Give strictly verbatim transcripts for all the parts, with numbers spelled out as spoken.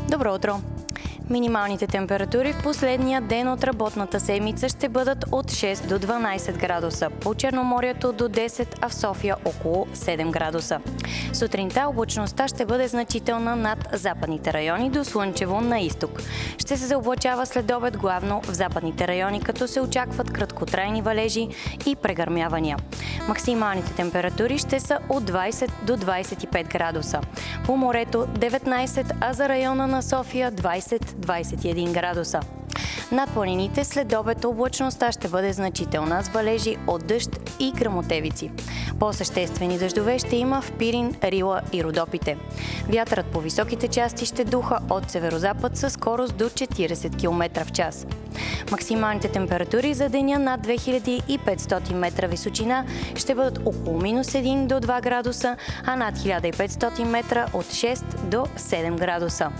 Добро утро! Минималните температури в последния ден от работната седмица ще бъдат от шест до дванайсет градуса, по Черноморието до десет, а в София около седем градуса. Сутринта облачността ще бъде значителна над западните райони до слънчево на изток. Ще се заоблачава след обед главно в западните райони, като се очакват краткотрайни валежи и прегърмявания. Максималните температури ще са от двайсет до двайсет и пет градуса. По морето деветнайсет, а за района на София двайсет до двайсет и един градуса. Над планините след обед облачността ще бъде значителна с валежи от дъжд и гръмотевици. По-съществени дъждове ще има в Пирин, Рила и Родопите. Вятърът по високите части ще духа от северозапад със скорост до четирийсет километра в час. Максималните температури за деня над две хиляди и петстотин метра височина ще бъдат около минус един до два градуса, а над хиляда и петстотин метра от шест до седем градуса.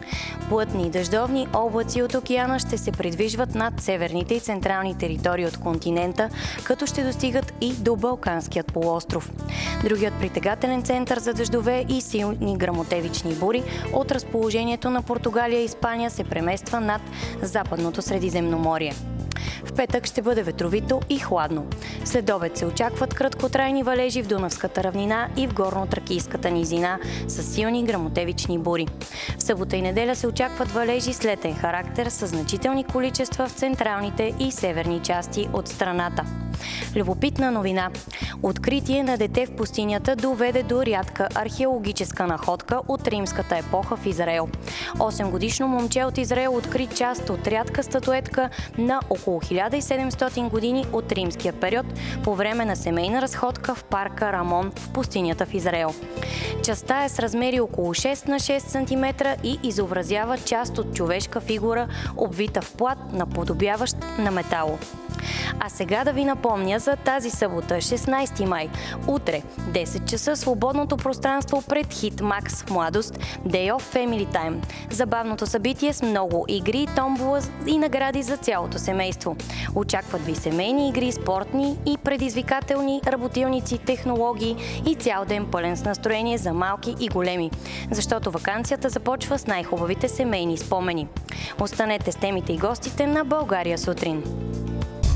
Плътни и дъждовни облаци от океана ще се придвижват над северните и централни територии от континента, като ще достигат и до Балканският полуостров. Другият притегателен център за дъждове и силни гръмотевични бури от разположението на Португалия и Испания се премества над Западното Средиземноморие. В петък ще бъде ветровито и хладно. След обед се очакват краткотрайни валежи в Дунавската равнина и в Горно-Тракийската низина с силни гръмотевични бури. В събота и неделя се очакват валежи с летен характер с значителни количества в централните и северни части от страната. Любопитна новина. Откритие на дете в пустинята доведе до рядка археологическа находка от римската епоха в Израел. осемгодишно момче от Израел откри част от рядка статуетка на около хиляда и седемстотин години от римския период по време на семейна разходка в парка Рамон в пустинята в Израел. Частта е с размери около шест на шест сантиметра и изобразява част от човешка фигура, обвита в плат, наподобяващ на метало. А сега да ви напомня за тази събота, шестнайсети май. Утре, десет часа, свободното пространство пред Хит Макс Младост, Day of Family Time. Забавното събитие с много игри, томбола и награди за цялото семейство. Очакват ви семейни игри, спортни и предизвикателни работилници, технологии и цял ден пълен с настроение за малки и големи. Защото ваканцията започва с най-хубавите семейни спомени. Останете с темите и гостите на България сутрин.